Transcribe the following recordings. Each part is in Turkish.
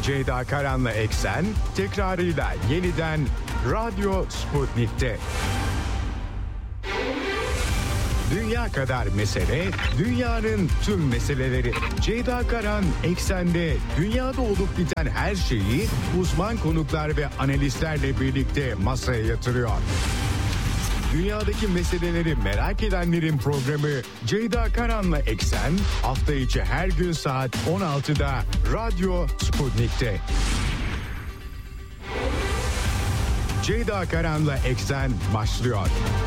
Ceyda Karan'la Eksen tekrarıyla yeniden Radyo Sputnik'te. Dünya kadar mesele, dünyanın tüm meseleleri. Ceyda Karan Eksen'de dünyada olup biten her şeyi uzman konuklar ve analistlerle birlikte masaya yatırıyor. Dünyadaki meseleleri merak edenlerin programı Ceyda Karan'la Eksen hafta içi her gün saat 16'da Radyo Sputnik'te. Ceyda Karan'la Eksen başlıyor.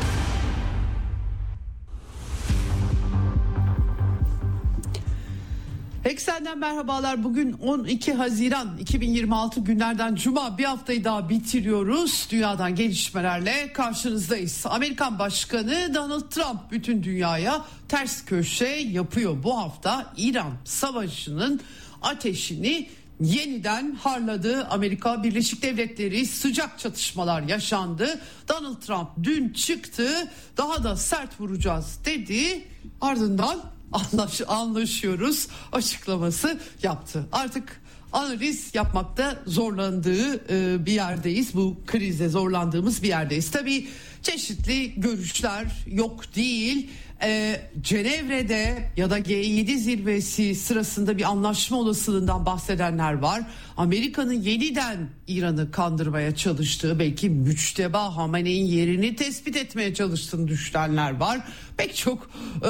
Eksen'den merhabalar. Bugün 12 Haziran 2026 günlerden Cuma, bir haftayı daha bitiriyoruz. Dünyadan gelişmelerle karşınızdayız. Amerikan Başkanı Donald Trump bütün dünyaya ters köşe yapıyor. Bu hafta İran Savaşı'nın ateşini yeniden harladı. Amerika Birleşik Devletleri, sıcak çatışmalar yaşandı. Donald Trump dün çıktı, daha da sert vuracağız dedi. Ardından anlaşıyoruz açıklaması yaptı. Artık analiz yapmakta zorlandığı bir yerdeyiz. Bu krizde zorlandığımız bir yerdeyiz. Tabii çeşitli görüşler yok değil. Cenevre'de ya da G7 zirvesi sırasında bir anlaşma olasılığından bahsedenler var. Amerika'nın yeniden İran'ı kandırmaya çalıştığı, belki müçteba Hamene'nin yerini tespit etmeye çalıştığını düşünenler var. Pek çok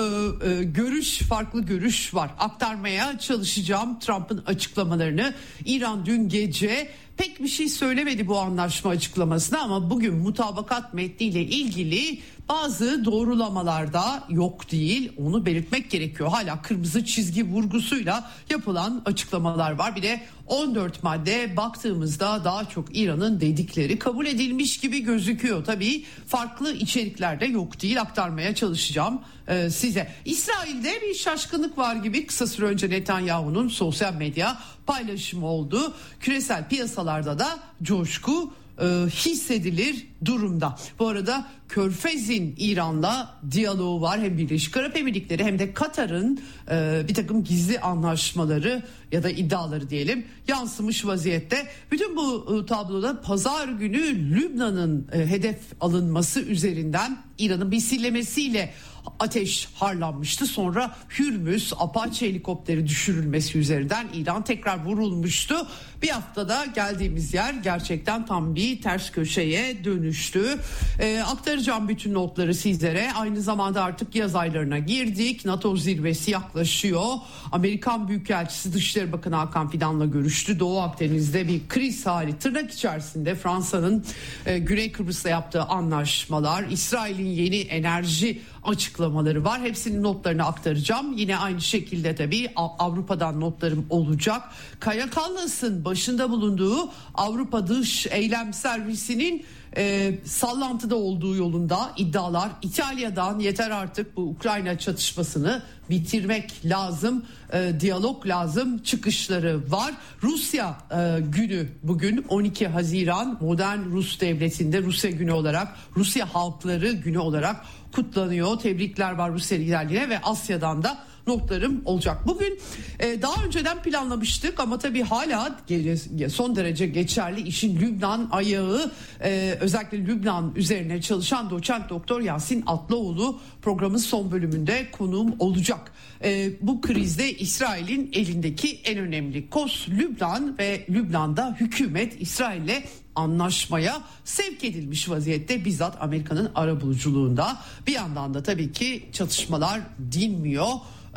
farklı görüş var. Aktarmaya çalışacağım Trump'ın açıklamalarını. İran dün gece pek bir şey söylemedi bu anlaşma açıklamasına ama bugün mutabakat metniyle ilgili bazı doğrulamalarda yok değil, onu belirtmek gerekiyor. Hala kırmızı çizgi vurgusuyla yapılan açıklamalar var. Bir de 14 madde baktığımızda daha çok İran'ın dedikleri kabul edilmiş gibi gözüküyor. Tabii farklı içeriklerde yok değil, aktarmaya çalışacağım size. İsrail'de bir şaşkınlık var gibi. Kısa süre önce Netanyahu'nun sosyal medya paylaşımı oldu. Küresel piyasalarda da coşku hissedilir durumda. Bu arada Körfez'in İran'la diyaloğu var. Hem Birleşik Arap Emirlikleri hem de Katar'ın bir takım gizli anlaşmaları ya da iddiaları diyelim yansımış vaziyette. Bütün bu tabloda pazar günü Lübnan'ın hedef alınması üzerinden İran'ın bir sillemesiyle ateş harlanmıştı. Sonra Hürmüz Apache helikopteri düşürülmesi üzerinden İran tekrar vurulmuştu. Bir haftada geldiğimiz yer gerçekten tam bir ters köşeye dönüştü. Aktaracağım bütün notları sizlere. Aynı zamanda artık yaz aylarına girdik. NATO zirvesi yaklaşıyor. Amerikan Büyükelçisi Dışişleri Bakanı Hakan Fidan'la görüştü. Doğu Akdeniz'de bir kriz hali tırnak içerisinde. Fransa'nın Güney Kıbrıs'ta yaptığı anlaşmalar, İsrail'in yeni enerji açıklamaları var. Hepsinin notlarını aktaracağım. Yine aynı şekilde tabii Avrupa'dan notlarım olacak. Kaja Kallas'ın başında bulunduğu Avrupa Dış Eylem Servisi'nin sallantıda olduğu yolunda iddialar. İtalya'dan yeter artık, bu Ukrayna çatışmasını bitirmek lazım, diyalog lazım çıkışları var. Rusya günü bugün 12 Haziran modern Rus devletinde Rusya günü olarak, Rusya halkları günü olarak kutlanıyor. Tebrikler var Rusya liderliğine ve Asya'dan da notlarım olacak. Bugün daha önceden planlamıştık ama tabii hala son derece geçerli işin Lübnan ayağı, özellikle Lübnan üzerine çalışan doçent doktor Yasin Atlıoğlu programın son bölümünde konuğum olacak. Bu krizde İsrail'in elindeki en önemli koz Lübnan ve Lübnan'da hükümet İsrail'le anlaşmaya sevk edilmiş vaziyette, bizzat Amerika'nın arabuluculuğunda. Bir yandan da tabii ki çatışmalar dinmiyor.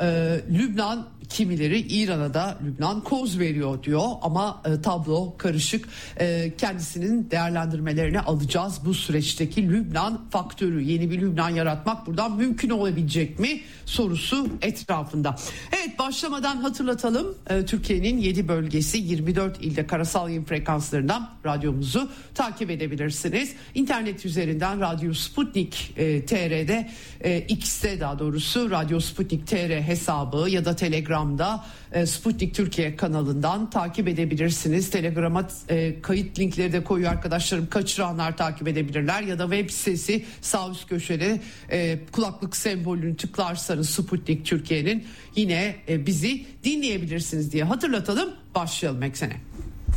Lübnan, kimileri İran'a da Lübnan koz veriyor diyor ama tablo karışık. Kendisinin değerlendirmelerini alacağız. Bu süreçteki Lübnan faktörü, yeni bir Lübnan yaratmak buradan mümkün olabilecek mi sorusu etrafında. Evet, başlamadan hatırlatalım. Türkiye'nin 7 bölgesi 24 ilde karasal yayın frekanslarından radyomuzu takip edebilirsiniz. İnternet üzerinden Radyo Sputnik TR'de, X'te daha doğrusu Radyo Sputnik TR hesabı ya da Telegram'da Sputnik Türkiye kanalından takip edebilirsiniz. Telegram'a kayıt linkleri de koyuyor arkadaşlarım. Kaçıranlar takip edebilirler ya da web sitesi sağ üst köşede kulaklık sembolünü tıklarsanız Sputnik Türkiye'nin yine bizi dinleyebilirsiniz diye hatırlatalım. Başlayalım Eksen'e.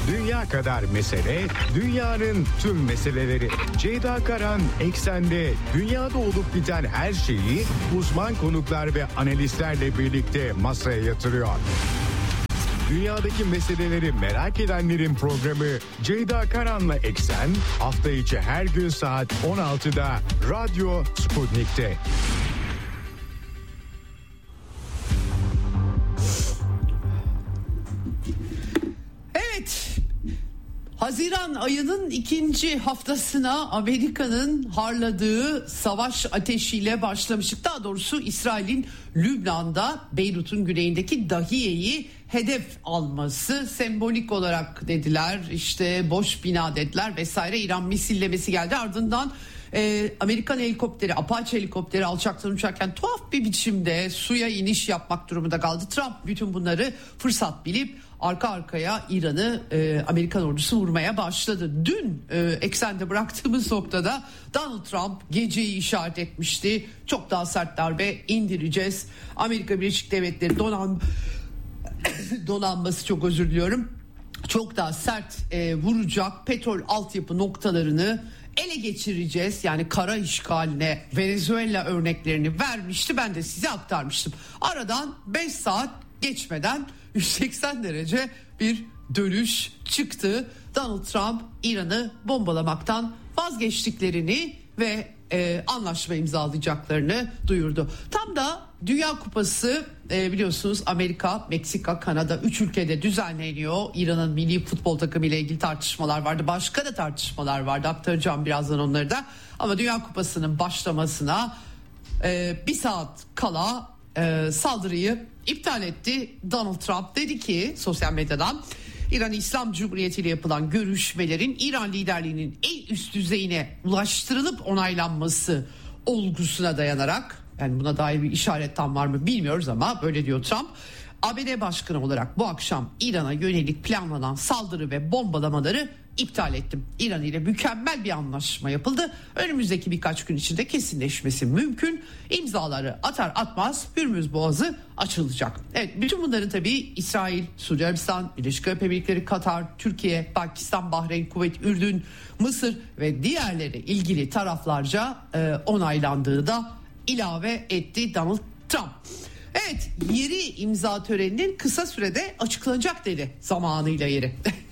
Dünya kadar mesele, dünyanın tüm meseleleri. Ceyda Karan Eksen'de dünyada olup biten her şeyi uzman konuklar ve analistlerle birlikte masaya yatırıyor. Dünyadaki meseleleri merak edenlerin programı Ceyda Karan'la Eksen hafta içi her gün saat 16'da Radyo Sputnik'te. Evet, Haziran ayının ikinci haftasına Amerika'nın harladığı savaş ateşiyle başlamıştık. Daha doğrusu İsrail'in Lübnan'da Beyrut'un güneyindeki Dahiye'yi hedef alması, sembolik olarak dediler, işte boş bina dediler vesaire. İran misillemesi geldi, ardından Amerikan helikopteri, Apache helikopteri alçaktan uçarken tuhaf bir biçimde suya iniş yapmak durumunda kaldı. Trump bütün bunları fırsat bilip arka arkaya İran'ı Amerikan ordusu vurmaya başladı. Dün eksende bıraktığımız noktada Donald Trump geceyi işaret etmişti. Çok daha sert darbe indireceğiz. Amerika Birleşik Devletleri donanması, çok özür diliyorum, çok daha sert vuracak, petrol altyapı noktalarını ele geçireceğiz. Yani kara işgaline Venezuela örneklerini vermişti, ben de size aktarmıştım. Aradan 5 saat geçmeden 180 derece bir dönüş çıktı. Donald Trump İran'ı bombalamaktan vazgeçtiklerini ve anlaşma imzalayacaklarını duyurdu. Tam da Dünya Kupası biliyorsunuz Amerika, Meksika, Kanada 3 ülkede düzenleniyor. İran'ın milli futbol takımı ile ilgili tartışmalar vardı. Başka da tartışmalar vardı. Aktaracağım birazdan onları da. Ama Dünya Kupası'nın başlamasına bir saat kala saldırıyı iptal etti. Donald Trump dedi ki sosyal medyadan, İran İslam Cumhuriyeti ile yapılan görüşmelerin İran liderliğinin en üst düzeyine ulaştırılıp onaylanması olgusuna dayanarak, yani buna dair bir işaret tam var mı bilmiyoruz ama böyle diyor Trump, ABD Başkanı olarak bu akşam İran'a yönelik planlanan saldırı ve bombalamaları iptal ettim. İran ile mükemmel bir anlaşma yapıldı. Önümüzdeki birkaç gün içinde kesinleşmesi mümkün. İmzaları atar atmaz Hürmüz Boğazı açılacak. Evet, bütün bunların tabii İsrail, Suudi Arabistan, Birleşik Arap Emirlikleri, Katar, Türkiye, Pakistan, Bahreyn, Kuveyt, Ürdün, Mısır ve diğerleri ilgili taraflarca onaylandığı da ilave etti Donald Trump. Evet, yeri imza töreninin kısa sürede açıklanacak dedi, zamanıyla yeri.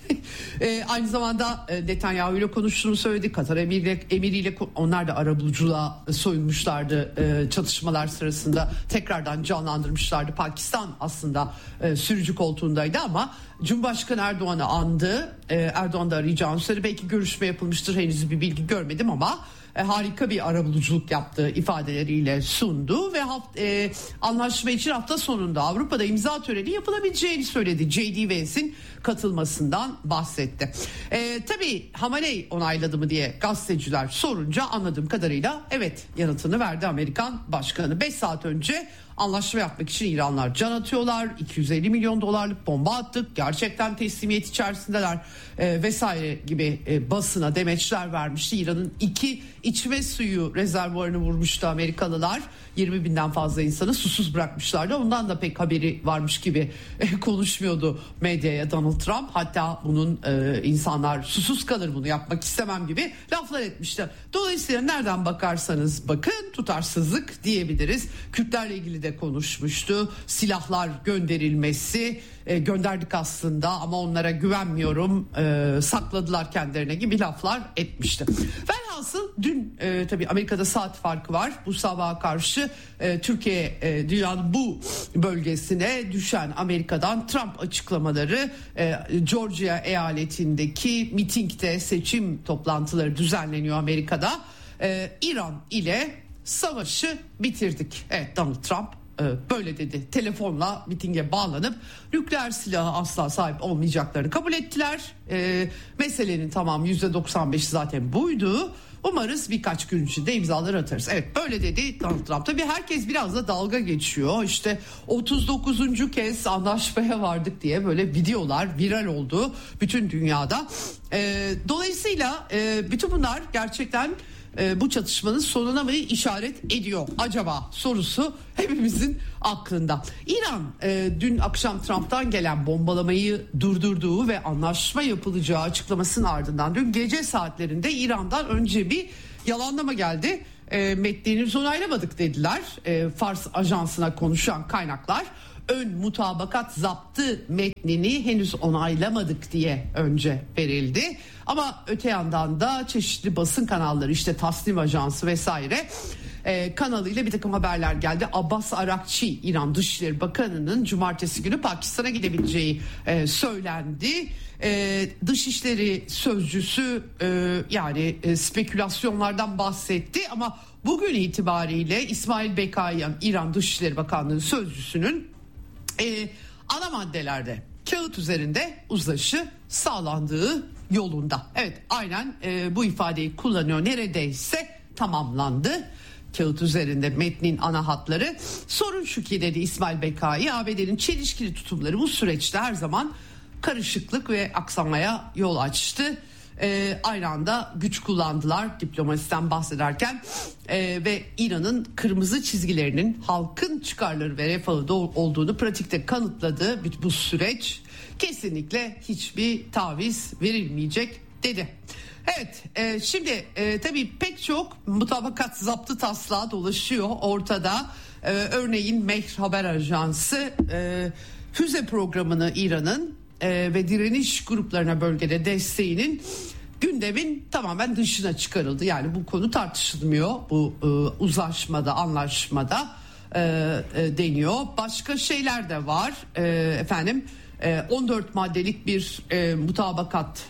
Aynı zamanda Netanyahu ile konuştuğunu söyledi. Katar emiriyle onlar da arabuluculuğa soyunmuşlardı çatışmalar sırasında, tekrardan canlandırmışlardı. Pakistan aslında sürücü koltuğundaydı ama Cumhurbaşkanı Erdoğan'ı andı. Erdoğan da arayacağını söyledi. Belki görüşme yapılmıştır, henüz bir bilgi görmedim ama harika bir arabuluculuk yaptığı ifadeleriyle sundu ve anlaşma için hafta sonunda Avrupa'da imza töreni yapılabileceğini söyledi. J.D. Vance'in katılmasından bahsetti. Tabii Hamaney onayladı mı diye gazeteciler sorunca anladığım kadarıyla evet yanıtını verdi Amerikan Başkanı. 5 saat önce anlaşma yapmak için İranlar can atıyorlar. 250 milyon dolarlık bomba attık. Gerçekten teslimiyet içerisindeler vesaire gibi basına demeçler vermişti. İran'ın 2 içme suyu rezervuarını vurmuştu Amerikalılar. 20 binden fazla insanı susuz bırakmışlardı. Ondan da pek haberi varmış gibi konuşmuyordu medyaya Donald Trump. Hatta bunun insanlar susuz kalır, bunu yapmak istemem gibi laflar etmişler. Dolayısıyla nereden bakarsanız bakın tutarsızlık diyebiliriz. Kürtlerle ilgili de konuşmuştu. Silahlar gönderilmesi, gönderdik aslında ama onlara güvenmiyorum, sakladılar kendilerine gibi laflar etmişti. Velhasıl dün tabii Amerika'da saat farkı var. Bu sabaha karşı Türkiye dünyanın bu bölgesine düşen Amerika'dan Trump açıklamaları, Georgia eyaletindeki mitingde seçim toplantıları düzenleniyor Amerika'da. İran ile savaşı bitirdik. Evet, Donald Trump böyle dedi. Telefonla mitinge bağlanıp nükleer silahı asla sahip olmayacaklarını kabul ettiler. Meselenin tamam %95 zaten buydu. Umarız birkaç gün içinde imzaları atarız. Evet, böyle dedi Donald Trump. Tabii herkes biraz da dalga geçiyor. İşte 39. kez anlaşmaya vardık diye böyle videolar viral oldu bütün dünyada. Dolayısıyla bütün bunlar gerçekten bu çatışmanın sonuna mı işaret ediyor acaba sorusu hepimizin aklında. İran dün akşam Trump'tan gelen bombalamayı durdurduğu ve anlaşma yapılacağı açıklamasının ardından dün gece saatlerinde İran'dan önce bir yalanlama geldi. Metnini henüz onaylamadık dediler. Fars ajansına konuşan kaynaklar ön mutabakat zaptı metnini henüz onaylamadık diye önce verildi. Ama öte yandan da çeşitli basın kanalları, işte Tasnim Ajansı vesaire kanalıyla bir takım haberler geldi. Abbas Arakçi, İran Dışişleri Bakanı'nın cumartesi günü Pakistan'a gidebileceği söylendi. Dışişleri sözcüsü yani spekülasyonlardan bahsetti ama bugün itibariyle İsmail Bekayan, İran Dışişleri Bakanlığı sözcüsünün ana maddelerde kağıt üzerinde uzlaşı sağlandığı yolunda. Evet, aynen bu ifadeyi kullanıyor. Neredeyse tamamlandı. Kağıt üzerinde metnin ana hatları. Sorun şu ki dedi İsmail Bekai, ABD'nin çelişkili tutumları bu süreçte her zaman karışıklık ve aksamaya yol açtı. Aynı anda güç kullandılar diplomasiden bahsederken ve İran'ın kırmızı çizgilerinin halkın çıkarları ve refahı olduğunu pratikte kanıtladığı bu süreç kesinlikle hiçbir taviz verilmeyecek dedi. Evet, şimdi tabii pek çok mutabakat zaptı taslağı dolaşıyor ortada. Örneğin Mehr Haber Ajansı füze programını İran'ın ve direniş gruplarına bölgede desteğinin gündemin tamamen dışına çıkarıldı. Yani bu konu tartışılmıyor bu uzlaşmada, anlaşmada deniyor. Başka şeyler de var efendim. 14 maddelik bir mutabakat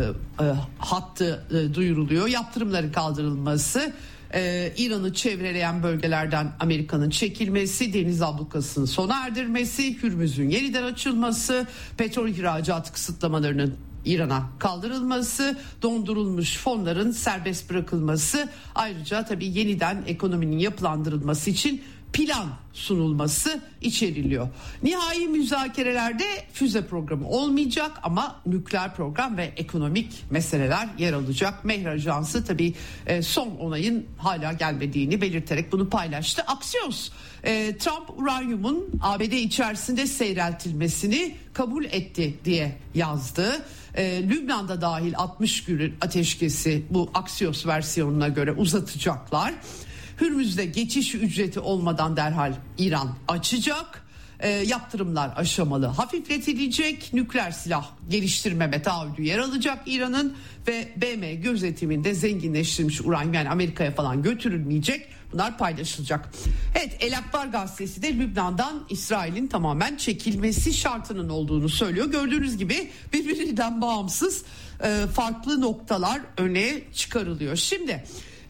hattı duyuruluyor. Yaptırımların kaldırılması, İran'ı çevreleyen bölgelerden Amerika'nın çekilmesi, deniz ablukasının sona erdirmesi, Hürmüz'ün yeniden açılması, petrol ihracatı kısıtlamalarının İran'a kaldırılması, dondurulmuş fonların serbest bırakılması, ayrıca tabii yeniden ekonominin yapılandırılması için plan sunulması içeriliyor. Nihai müzakerelerde füze programı olmayacak ama nükleer program ve ekonomik meseleler yer alacak. Mehr Ajansı tabii son onayın hala gelmediğini belirterek bunu paylaştı. Axios, Trump uranyumun ABD içerisinde seyreltilmesini kabul etti diye yazdı. Lübnan'da dahil 60 günün ateşkesi bu Axios versiyonuna göre uzatacaklar. Hürmüz'de geçiş ücreti olmadan derhal İran açacak. Yaptırımlar aşamalı hafifletilecek. Nükleer silah geliştirmeme taahhüdü yer alacak İran'ın ve BM gözetiminde zenginleştirilmiş uranyum, yani Amerika'ya falan götürülmeyecek. Bunlar paylaşılacak. Evet, El Akbar gazetesi de Lübnan'dan İsrail'in tamamen çekilmesi şartının olduğunu söylüyor. Gördüğünüz gibi birbirinden bağımsız farklı noktalar öne çıkarılıyor. Şimdi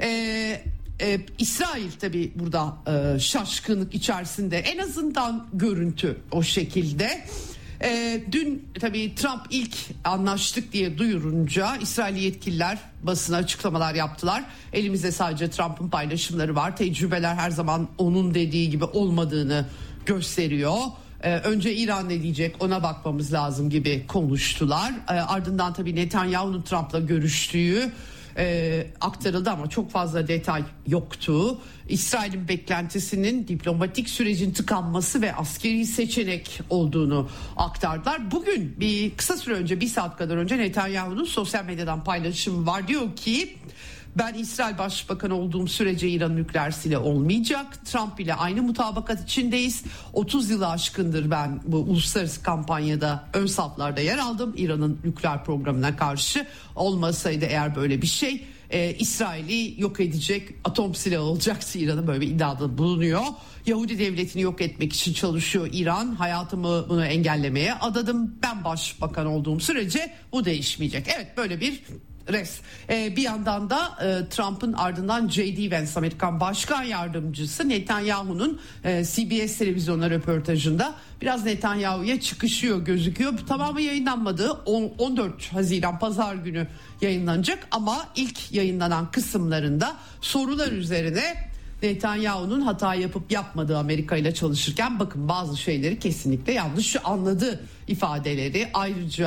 İsrail tabii burada şaşkınlık içerisinde, en azından görüntü o şekilde. Dün tabii Trump ilk anlaştık diye duyurunca İsrail yetkililer basına açıklamalar yaptılar. Elimizde sadece Trump'ın paylaşımları var. Tecrübeler her zaman onun dediği gibi olmadığını gösteriyor. Önce İran ne diyecek ona bakmamız lazım gibi konuştular. Ardından tabii Netanyahu'nun Trump'la görüştüğü aktarıldı ama çok fazla detay yoktu. İsrail'in beklentisinin diplomatik sürecin tıkanması ve askeri seçenek olduğunu aktardılar. Bugün bir kısa süre önce, bir saat kadar önce Netanyahu'nun sosyal medyadan paylaşımı var. Diyor ki, ben İsrail Başbakanı olduğum sürece İran nükleer silah olmayacak. Trump ile aynı mutabakat içindeyiz. 30 yılı aşkındır ben bu uluslararası kampanyada ön saflarda yer aldım. İran'ın nükleer programına karşı, olmasaydı eğer böyle bir şey İsrail'i yok edecek atom silahı olacaktı İran'ın, böyle bir iddiada bulunuyor. Yahudi devletini yok etmek için çalışıyor İran. Hayatımı bunu engellemeye adadım. Ben başbakan olduğum sürece bu değişmeyecek. Evet, böyle bir bir yandan da Trump'ın ardından J.D. Vance, Amerikan Başkan Yardımcısı, Netanyahu'nun CBS televizyonuna röportajında biraz Netanyahu'ya çıkışıyor gözüküyor. Tamamı yayınlanmadı. 14 Haziran Pazar günü yayınlanacak ama ilk yayınlanan kısımlarında sorular üzerine Netanyahu'nun hata yapıp yapmadığı Amerika ile çalışırken bakın bazı şeyleri kesinlikle yanlış anladı ifadeleri. Ayrıca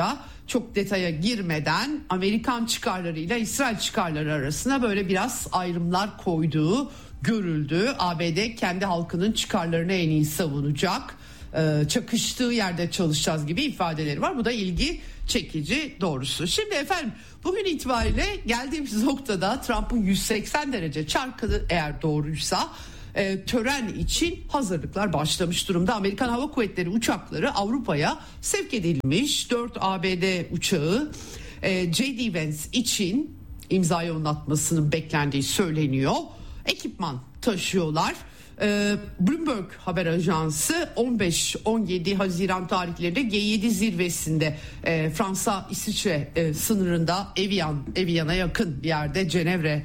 çok detaya girmeden Amerikan çıkarlarıyla İsrail çıkarları arasında böyle biraz ayrımlar koyduğu görüldü. ABD kendi halkının çıkarlarını en iyi savunacak, çakıştığı yerde çalışacağız gibi ifadeleri var. Bu da ilgi çekici doğrusu. Şimdi efendim bugün itibariyle geldiğimiz noktada Trump'ın 180 derece çarkı eğer doğruysa tören için hazırlıklar başlamış durumda. Amerikan Hava Kuvvetleri uçakları Avrupa'ya sevk edilmiş. 4 ABD uçağı J.D. Vance için imzayı atmasının beklendiği söyleniyor. Ekipman taşıyorlar. Bloomberg haber ajansı 15-17 Haziran tarihlerinde G7 zirvesinde Fransa-İsviçre sınırında Evian'a yakın bir yerde Cenevre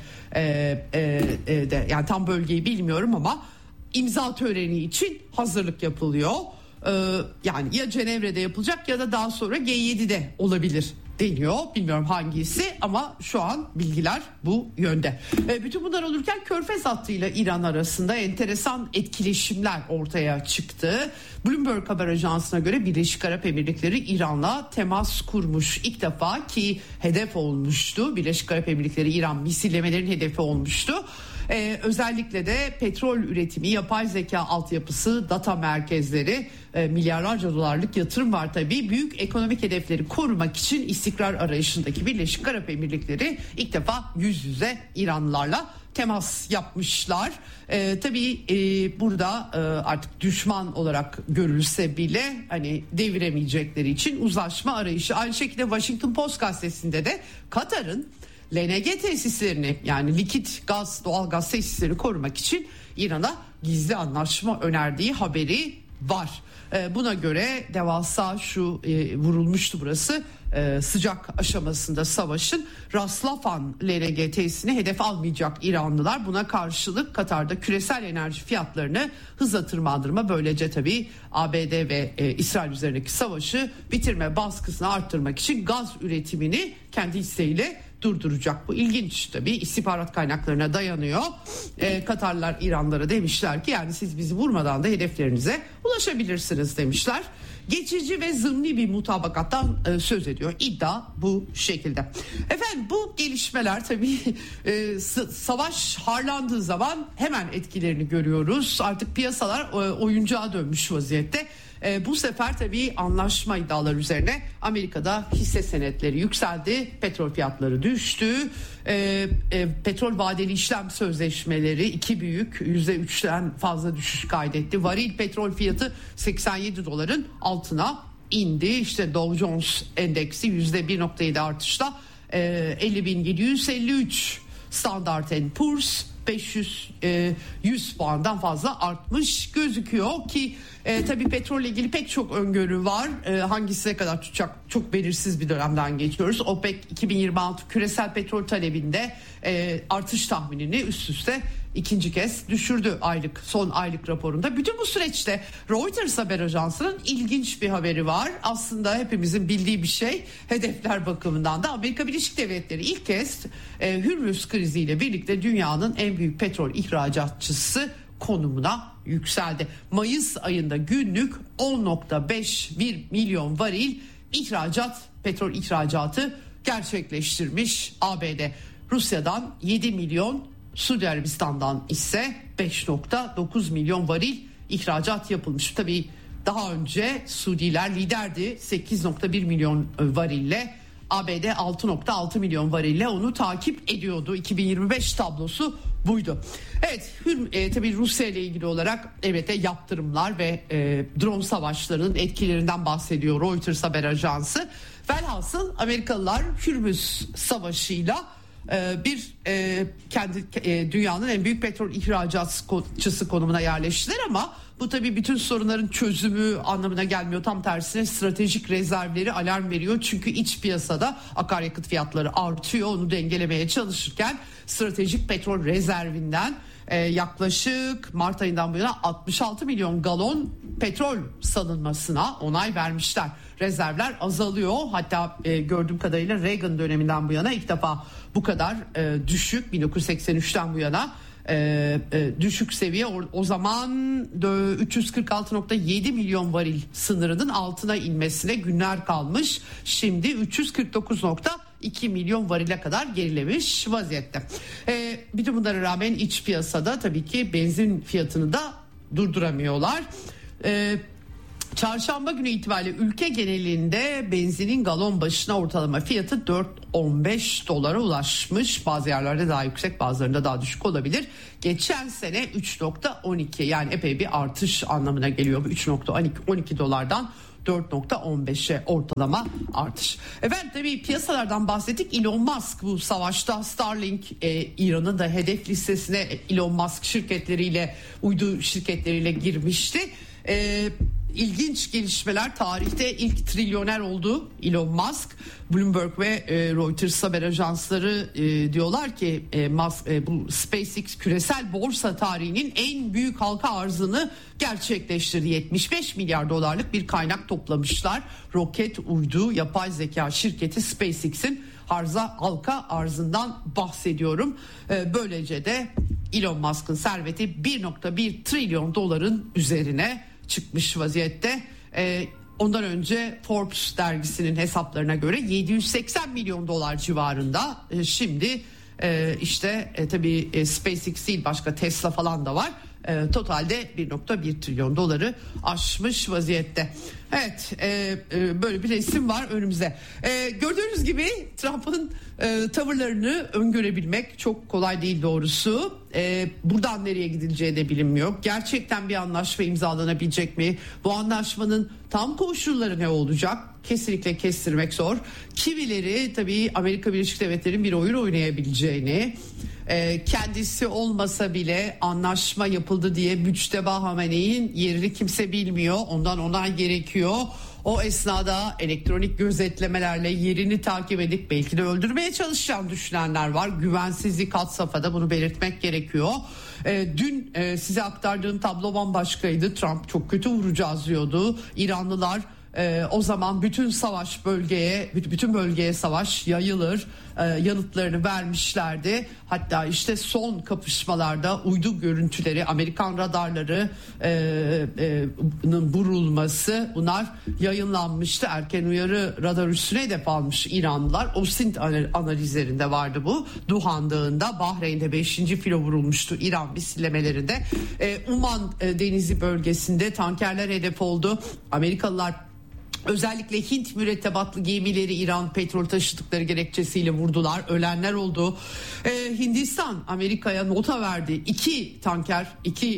yani tam bölgeyi bilmiyorum ama imza töreni için hazırlık yapılıyor. Yani ya Cenevre'de yapılacak ya da daha sonra G7'de olabilir deniyor. Bilmiyorum hangisi ama şu an bilgiler bu yönde. Bütün bunlar olurken Körfez hattıyla İran arasında enteresan etkileşimler ortaya çıktı. Bloomberg haber ajansına göre Birleşik Arap Emirlikleri İran'la temas kurmuş ilk defa ki hedef olmuştu. Birleşik Arap Emirlikleri İran misillemelerin hedefi olmuştu. Özellikle de petrol üretimi, yapay zeka altyapısı, data merkezleri, milyarlarca dolarlık yatırım var tabii. Büyük ekonomik hedefleri korumak için istikrar arayışındaki Birleşik Arap Emirlikleri ilk defa yüz yüze İranlılarla temas yapmışlar. Tabii burada artık düşman olarak görülse bile hani deviremeyecekleri için uzlaşma arayışı. Aynı şekilde Washington Post gazetesinde de Katar'ın LNG tesislerini yani likit gaz, doğal gaz tesislerini korumak için İran'a gizli anlaşma önerdiği haberi var. Buna göre devasa vurulmuştu burası sıcak aşamasında savaşın. Ras Laffan LNG tesisini hedef almayacak İranlılar. Buna karşılık Katar'da küresel enerji fiyatlarını hızla tırmandırma, böylece tabii ABD ve İsrail üzerindeki savaşı bitirme baskısını arttırmak için gaz üretimini kendi isteğiyle durduracak. Bu ilginç tabii, istihbarat kaynaklarına dayanıyor. Katarlılar İranlara demişler ki yani siz bizi vurmadan da hedeflerinize ulaşabilirsiniz demişler. Geçici ve zımni bir mutabakattan söz ediyor. İddia bu şekilde. Efendim bu gelişmeler tabii savaş harlandığı zaman hemen etkilerini görüyoruz. Artık piyasalar oyuncağa dönmüş vaziyette. Bu sefer tabii anlaşma iddiaları üzerine Amerika'da hisse senetleri yükseldi, petrol fiyatları düştü, petrol vadeli işlem sözleşmeleri iki büyük %3'ten fazla düşüş kaydetti. Varil petrol fiyatı 87 doların altına indi. İşte Dow Jones endeksi %1.7 artışla 50.753, Standard & Poor's 100 puandan fazla artmış gözüküyor ki tabii petrolle ilgili pek çok öngörü var. Hangisine kadar tutacak çok belirsiz bir dönemden geçiyoruz. OPEC 2026 küresel petrol talebinde artış tahminini üst üste ikinci kez düşürdü son aylık raporunda. Bütün bu süreçte Reuters haber ajansının ilginç bir haberi var. Aslında hepimizin bildiği bir şey. Hedefler bakımından da Amerika Birleşik Devletleri ilk kez Hürmüz kriziyle birlikte dünyanın en büyük petrol ihracatçısı konumuna yükseldi. Mayıs ayında günlük 10.51 milyon varil petrol ihracatı gerçekleştirmiş ABD. Rusya'dan 7 milyon, Suudi Arabistan'dan ise 5.9 milyon varil ihracat yapılmış. Tabii daha önce Suudiler liderdi, 8.1 milyon varille. ABD 6.6 milyon varille onu takip ediyordu. 2025 tablosu buydu. Evet, tabii Rusya ile ilgili olarak elbette yaptırımlar ve drone savaşlarının etkilerinden bahsediyor Reuters haber ajansı. Velhasıl Amerikalılar Hürmüz Savaşı'yla dünyanın en büyük petrol ihracatçısı konumuna yerleştiler ama bu tabii bütün sorunların çözümü anlamına gelmiyor. Tam tersine stratejik rezervleri alarm veriyor. Çünkü iç piyasada akaryakıt fiyatları artıyor. Onu dengelemeye çalışırken stratejik petrol rezervinden yaklaşık Mart ayından bu yana 66 milyon galon petrol salınmasına onay vermişler. Rezervler azalıyor. Hatta gördüğüm kadarıyla Reagan döneminden bu yana ilk defa bu kadar düşük, 1983'ten bu yana düşük seviye. O zaman 346.7 milyon varil sınırının altına inmesine günler kalmış. Şimdi 349.2 milyon varile kadar gerilemiş vaziyette. Bütün bunlara rağmen iç piyasada tabii ki benzin fiyatını da durduramıyorlar. Çarşamba günü itibariyle ülke genelinde benzinin galon başına ortalama fiyatı 4.15 dolara ulaşmış. Bazı yerlerde daha yüksek, bazılarında daha düşük olabilir. Geçen sene 3.12, yani epey bir artış anlamına geliyor. 3.12 dolardan 4.15'e ortalama artış. Efendim tabii piyasalardan bahsettik. Elon Musk bu savaşta Starlink, İran'ın da hedef listesine Elon Musk şirketleriyle, uydu şirketleriyle girmişti. İlginç gelişmeler, tarihte ilk trilyoner oldu Elon Musk. Bloomberg ve Reuters haber ajansları diyorlar ki bu SpaceX küresel borsa tarihinin en büyük halka arzını gerçekleştirdi. 75 milyar dolarlık bir kaynak toplamışlar. Roket, uydu, yapay zeka şirketi SpaceX'in halka arzından bahsediyorum. Böylece de Elon Musk'ın serveti 1.1 trilyon doların üzerine çıkmış vaziyette. Ondan önce Forbes dergisinin hesaplarına göre 780 milyon dolar civarında. Şimdi tabii SpaceX değil, başka Tesla falan da var. Totalde 1.1 trilyon doları aşmış vaziyette. Evet, böyle bir resim var önümüzde. Gördüğünüz gibi Trump'ın tavırlarını öngörebilmek çok kolay değil doğrusu. Buradan nereye gidileceği de bilinmiyor. Gerçekten bir anlaşma imzalanabilecek mi? Bu anlaşmanın tam koşulları ne olacak? Kesinlikle kestirmek zor. Kimileri tabii Amerika Birleşik Devletleri'nin bir oyun oynayabileceğini, kendisi olmasa bile anlaşma yapıldı diye Müçteba Hamene'nin yerini kimse bilmiyor. Ondan onay gerekiyor. O esnada elektronik gözetlemelerle yerini takip edip belki de öldürmeye çalışacağını düşünenler var. Güvensizlik had safhada, bunu belirtmek gerekiyor. Dün size aktardığım tablo bambaşkaydı. Trump çok kötü vuracağız diyordu. İranlılar o zaman bütün bölgeye savaş yayılır yanıtlarını vermişlerdi. Hatta işte son kapışmalarda uydu görüntüleri, Amerikan radarlarının vurulması, bunlar yayınlanmıştı. Erken uyarı radar üssüne hedef almış İranlılar. OSINT analizlerinde vardı bu. Duhan Dağı'nda, Bahreyn'de 5. filo vurulmuştu İran misillemelerinde. Uman Denizi bölgesinde tankerler hedef oldu. Amerikalılar özellikle Hint mürettebatlı gemileri İran petrol taşıdıkları gerekçesiyle vurdular. Ölenler oldu. Hindistan Amerika'ya nota verdi. 2 tanker,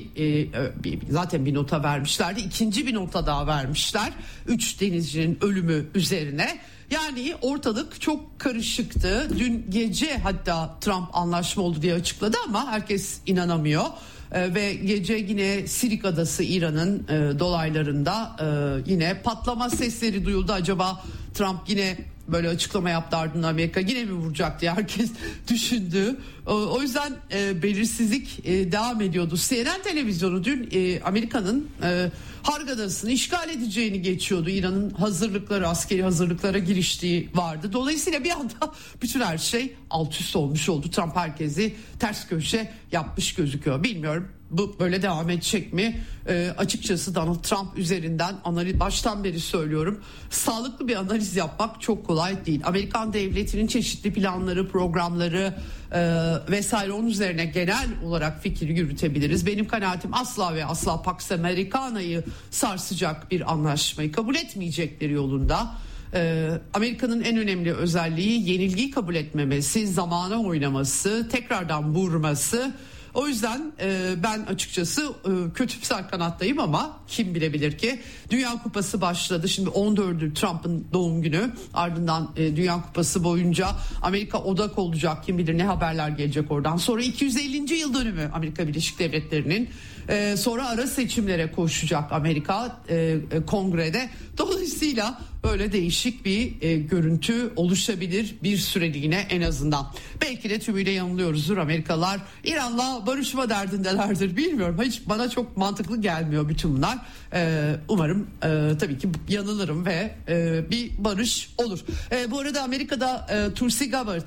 zaten bir nota vermişlerdi. İkinci bir nota daha vermişler. 3 denizcinin ölümü üzerine. Yani ortalık çok karışıktı. Dün gece hatta Trump anlaşma oldu diye açıkladı ama herkes inanamıyor. Ve gece yine Sirik Adası, İran'ın dolaylarında yine patlama sesleri duyuldu. Acaba Trump yine böyle açıklama yaptı, ardından Amerika yine mi vuracak diye herkes düşündü. O yüzden belirsizlik devam ediyordu. CNN televizyonu dün Amerika'nın Harg Adası'nı işgal edeceğini geçiyordu. İran'ın askeri hazırlıklara giriştiği vardı. Dolayısıyla bir anda bütün her şey alt üst olmuş oldu. Trump herkesi ters köşe yapmış gözüküyor. Bilmiyorum bu böyle devam edecek mi? Açıkçası Donald Trump üzerinden baştan beri söylüyorum, sağlıklı bir analiz yapmak çok kolay değil. Amerikan devletinin çeşitli planları, programları vesaire, onun üzerine genel olarak fikir yürütebiliriz. Benim kanaatim asla ve asla Pax Americana'yı sarsacak bir anlaşmayı kabul etmeyecekleri yolunda. Amerika'nın en önemli özelliği yenilgiyi kabul etmemesi, zamana oynaması, tekrardan vurması. O yüzden ben açıkçası kötümser kanattayım ama kim bilebilir ki. Dünya Kupası başladı. Şimdi 14'ü Trump'ın doğum günü. Ardından Dünya Kupası boyunca Amerika odak olacak. Kim bilir ne haberler gelecek oradan. Sonra 250. yıl dönümü Amerika Birleşik Devletleri'nin. Sonra ara seçimlere koşacak Amerika kongrede. Dolayısıyla böyle değişik bir görüntü oluşabilir bir süreliğine en azından. Belki de tümüyle yanılıyoruzdur. Amerikalılar İran'la barışma derdindelerdir, bilmiyorum. Hiç bana çok mantıklı gelmiyor bütün bunlar. Umarım tabii ki yanılırım ve bir barış olur. Bu arada Amerika'da Tulsi Gabbard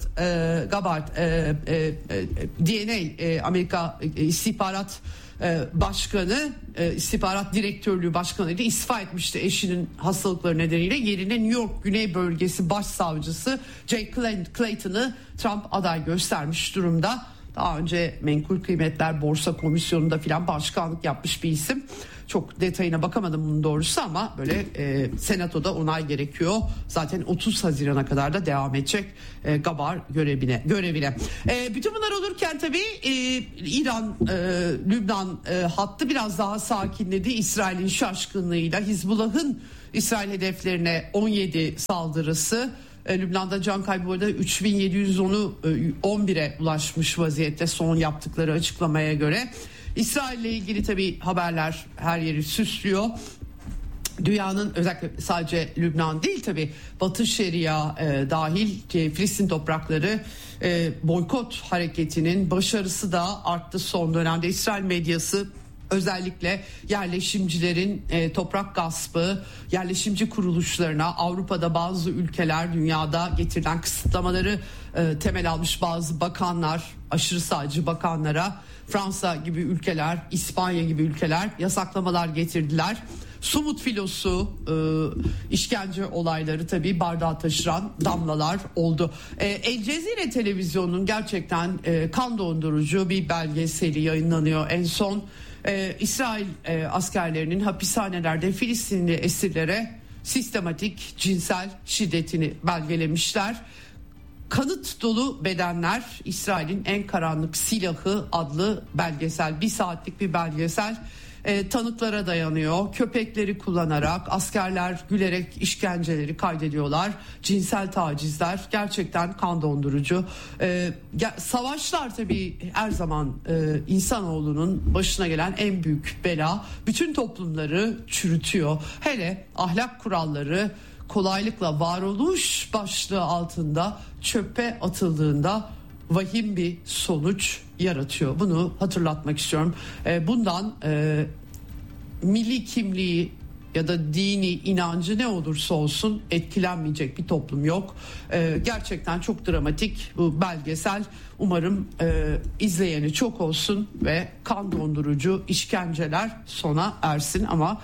DNA Amerika İstihbarat Başkanı, istihbarat direktörlüğü başkanıyla istifa etmişti eşinin hastalıkları nedeniyle. Yerine New York Güney Bölgesi Başsavcısı Jay Clayton'ı Trump aday göstermiş durumda. Daha önce Menkul Kıymetler Borsa Komisyonu'nda filan başkanlık yapmış bir isim. Çok detayına bakamadım bunun doğrusu ama böyle senatoda onay gerekiyor. Zaten 30 Haziran'a kadar da devam edecek Gabbard görevine. Bütün bunlar olurken tabii İran-Lübnan hattı biraz daha sakinledi. İsrail'in şaşkınlığıyla Hizbullah'ın İsrail hedeflerine 17 saldırısı. Lübnan'da can kaybı burada 3710'u 11'e ulaşmış vaziyette son yaptıkları açıklamaya göre. İsrail'le ilgili tabii haberler her yeri süslüyor. Dünyanın özellikle sadece Lübnan değil tabii Batı Şeria dahil Filistin toprakları boykot hareketinin başarısı da arttı son dönemde. İsrail medyası özellikle yerleşimcilerin toprak gaspı, yerleşimci kuruluşlarına Avrupa'da bazı ülkeler dünyada getirilen kısıtlamaları temel almış bazı bakanlar, aşırı sağcı bakanlara Fransa gibi ülkeler, İspanya gibi ülkeler yasaklamalar getirdiler. Sumut filosu işkence olayları tabii bardağı taşıran damlalar oldu. El Cezire televizyonunun gerçekten kan dondurucu bir belgeseli yayınlanıyor en son. İsrail askerlerinin hapishanelerde Filistinli esirlere sistematik cinsel şiddetini belgelemişler. Kanıt dolu bedenler, İsrail'in en karanlık silahı adlı belgesel, 1 saatlik bir belgesel. Tanıklara dayanıyor. Köpekleri kullanarak askerler gülerek işkenceleri kaydediyorlar. Cinsel tacizler gerçekten kan dondurucu. Savaşlar tabii her zaman insanoğlunun başına gelen en büyük bela. Bütün toplumları çürütüyor. Hele ahlak kuralları kolaylıkla varoluş başlığı altında çöpe atıldığında vahim bir sonuç yaratıyor. Bunu hatırlatmak istiyorum. Bundan milli kimliği ya da dini inancı ne olursa olsun etkilenmeyecek bir toplum yok. Gerçekten çok dramatik bu belgesel. Umarım izleyeni çok olsun ve kan dondurucu işkenceler sona ersin ama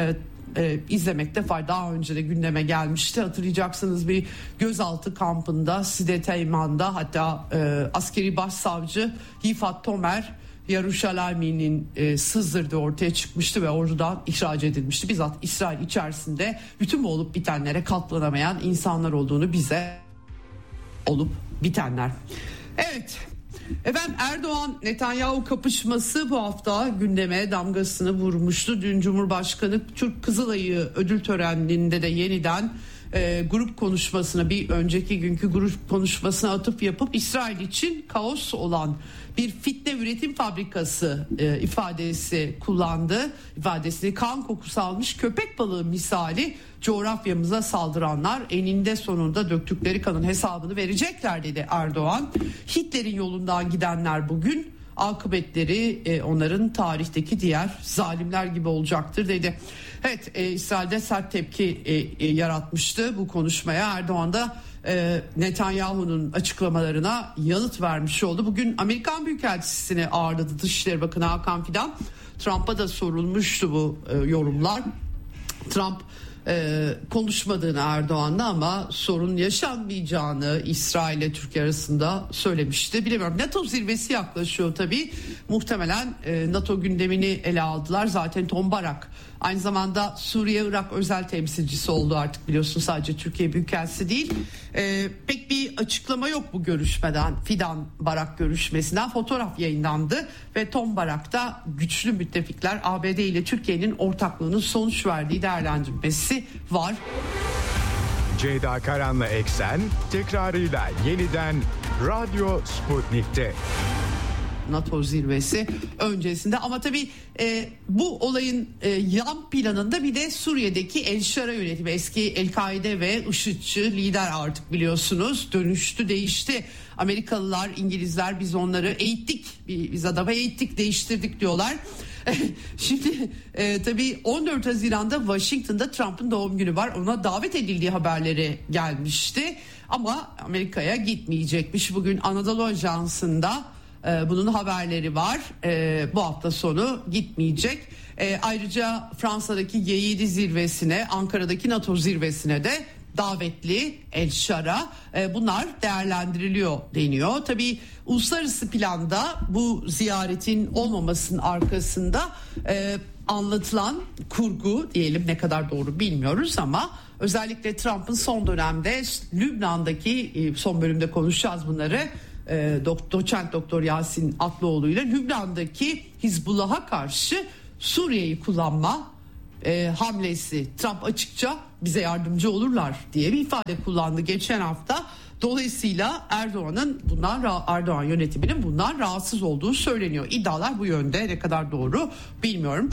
izlemekte fayda. Daha önce de gündeme gelmişti. Hatırlayacaksınız bir gözaltı kampında Side Teğman'da hatta askeri başsavcı Yifat Tomer Yeruşalayim'in sızdırdığı ortaya çıkmıştı ve oradan ihraç edilmişti. Bizzat İsrail içerisinde bütün bu olup bitenlere katlanamayan insanlar olduğunu bize olup bitenler. Evet. Efendim Erdoğan-Netanyahu kapışması bu hafta gündeme damgasını vurmuştu. Dün Cumhurbaşkanı Türk Kızılay'ı ödül töreninde de yeniden grup konuşmasına, bir önceki günkü grup konuşmasına atıf yapıp İsrail için kaos olan bir fitne üretim fabrikası ifadesi kullandı. İfadesini kan kokusu almış köpek balığı misali coğrafyamıza saldıranlar eninde sonunda döktükleri kanın hesabını verecekler dedi Erdoğan. Hitler'in yolundan gidenler bugün akıbetleri onların tarihteki diğer zalimler gibi olacaktır dedi. Evet, İsrail'de sert tepki yaratmıştı bu konuşmaya. Erdoğan da Netanyahu'nun açıklamalarına yanıt vermiş oldu. Bugün Amerikan Büyükelçisi'ni ağırladı Dışişleri Bakanı Hakan Fidan. Trump'a da sorulmuştu bu yorumlar. Trump konuşmadığını Erdoğan'la ama sorun yaşanmayacağını İsrail ile Türkiye arasında söylemişti. Bilemiyorum. NATO zirvesi yaklaşıyor tabii. Muhtemelen NATO gündemini ele aldılar. Zaten Tom Barak aynı zamanda Suriye-Irak özel temsilcisi oldu artık, biliyorsun, sadece Türkiye Büyükelçisi değil. Pek bir açıklama yok bu görüşmeden, Fidan-Barak görüşmesinden. Fotoğraf yayınlandı ve Tom Barak'ta güçlü müttefikler ABD ile Türkiye'nin ortaklığının sonuç verdiği değerlendirmesi var. Ceyda Karan'la Eksen tekrarıyla yeniden Radyo Sputnik'te. NATO zirvesi öncesinde. Ama tabii bu olayın yan planında bir de Suriye'deki El Şara yönetimi, eski El-Kaide ve IŞİD'ci lider artık biliyorsunuz dönüştü, değişti. Amerikalılar, İngilizler biz onları eğittik, biz adamı eğittik, değiştirdik diyorlar. Şimdi tabii 14 Haziran'da Washington'da Trump'ın doğum günü var. Ona davet edildiği haberleri gelmişti. Ama Amerika'ya gitmeyecekmiş. Bugün Anadolu Ajansı'nda bunun haberleri var. Bu hafta sonu gitmeyecek. Ayrıca Fransa'daki G7 zirvesine, Ankara'daki NATO zirvesine de davetli El Şara, bunlar değerlendiriliyor deniyor. Tabii uluslararası planda bu ziyaretin olmamasının arkasında anlatılan kurgu diyelim, ne kadar doğru bilmiyoruz ama özellikle Trump'ın son dönemde Lübnan'daki, son bölümde konuşacağız bunları, doçent doktor Yasin Atlıoğlu ile Lübnan'daki Hizbullah'a karşı Suriye'yi kullanma hamlesi. Trump açıkça bize yardımcı olurlar diye bir ifade kullandı geçen hafta. Dolayısıyla Erdoğan yönetiminin bundan rahatsız olduğu söyleniyor. İddialar bu yönde, ne kadar doğru bilmiyorum.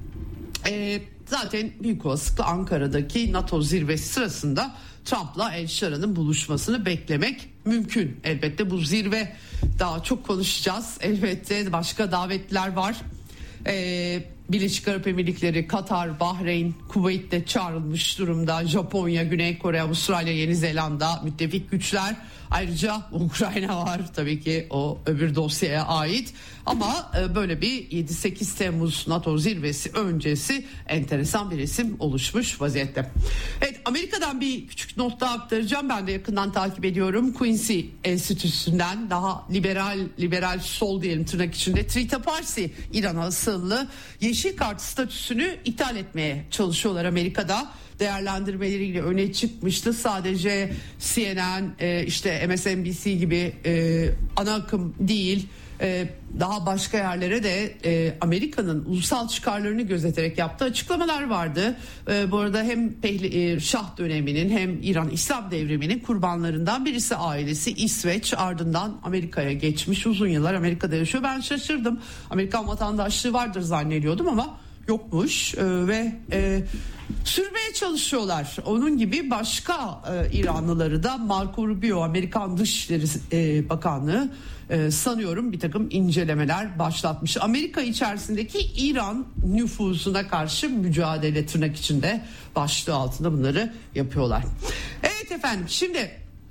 Zaten büyük olasılıkla Ankara'daki NATO zirvesi sırasında Trump'la El Şara'nın buluşmasını beklemek mümkün. Elbette bu zirve, daha çok konuşacağız. Elbette başka davetliler var. Birleşik Arap Emirlikleri, Katar, Bahreyn, Kuveyt'te çağrılmış durumda. Japonya, Güney Kore, Avustralya, Yeni Zelanda müttefik güçler. Ayrıca Ukrayna var, tabii ki o öbür dosyaya ait. Ama böyle bir 7-8 Temmuz NATO zirvesi öncesi enteresan bir resim oluşmuş vaziyette. Evet, Amerika'dan bir küçük not daha aktaracağım. Ben de yakından takip ediyorum. Quincy Enstitüsü'nden daha liberal sol diyelim tırnak içinde, Trita Parsi, İran'a asıllı yeşil kart statüsünü iptal etmeye çalışıyorlar Amerika'da. Değerlendirmeleriyle öne çıkmıştı. Sadece CNN, işte MSNBC gibi ana akım değil, daha başka yerlere de Amerika'nın ulusal çıkarlarını gözeterek yaptığı açıklamalar vardı. Bu arada hem Şah döneminin hem İran İslam devriminin kurbanlarından birisi ailesi, İsveç, ardından Amerika'ya geçmiş, uzun yıllar Amerika'da yaşıyor. Ben şaşırdım. Amerikan vatandaşlığı vardır zannediyordum ama yokmuş ve sürmeye çalışıyorlar. Onun gibi başka İranlıları da Marco Rubio, Amerikan Dışişleri Bakanlığı sanıyorum bir takım incelemeler başlatmış. Amerika içerisindeki İran nüfuzuna karşı mücadele tırnak içinde başlığı altında bunları yapıyorlar. Evet efendim, şimdi